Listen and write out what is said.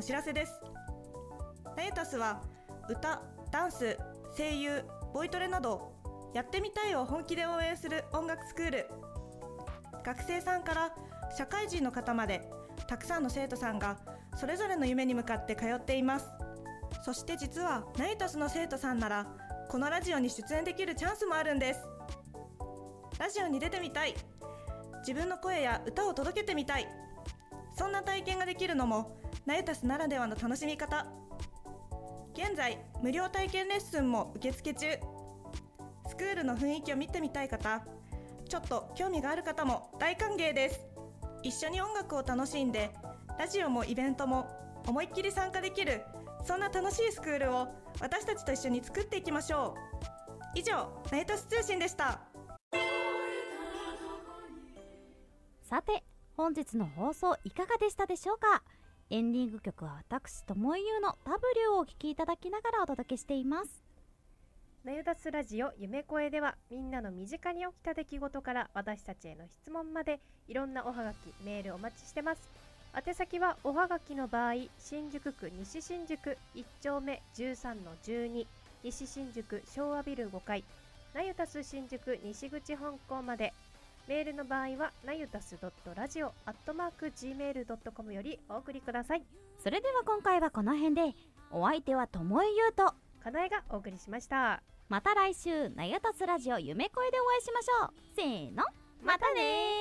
お知らせです。ナユタスは歌、ダンス、声優、ボイトレなどやってみたいを本気で応援する音楽スクール。学生さんから社会人の方までたくさんの生徒さんがそれぞれの夢に向かって通っています。そして実はナユタスの生徒さんならこのラジオに出演できるチャンスもあるんです。ラジオに出てみたい、自分の声や歌を届けてみたい、そんな体験ができるのもナユタスならではの楽しみ方。現在無料体験レッスンも受付中。スクールの雰囲気を見てみたい方、ちょっと興味がある方も大歓迎です。一緒に音楽を楽しんでラジオもイベントも思いっきり参加できる、そんな楽しいスクールを私たちと一緒に作っていきましょう。以上、ナユタス通信でした。 さて、本日の放送いかがでしたでしょうか。エンディング曲は私ともいゆうの W をお聴きいただきながらお届けしています。 ナユタスラジオ夢声では、みんなの身近に起きた出来事から私たちへの質問までいろんなおはがきメールお待ちしてます。宛先はおはがきの場合、新宿区西新宿1丁目 13-12 西新宿昭和ビル5階ナユタス新宿西口本校まで。メールの場合はなゆたす.radio@gmail.com よりお送りください。 それでは今回はこの辺で、お相手はともいゆうとかなえがお送りしました。 また来週ナユタスラジオ夢声でお会いしましょう。せーの、またねー。